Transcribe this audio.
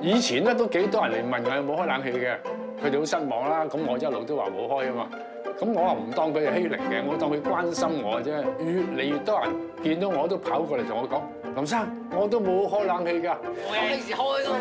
以前咧都幾多人嚟問我有冇開冷氣嘅，佢哋好失望啦。咁我一路都話冇開啊嘛。咁我話唔當佢係欺凌嘅，我當佢關心我啫。越嚟越多人見到我都跑過嚟同我講：林生，我都冇開冷氣㗎。 我平時開都